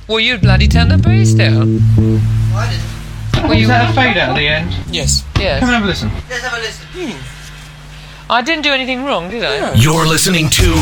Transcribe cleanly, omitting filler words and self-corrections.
Well, you bloody turned the bass down. I didn't. Well, Is that a fade out at the end? Yes. Yes. Come and have a listen. Let's have a listen. I didn't do anything wrong, did I? Yeah. You're listening to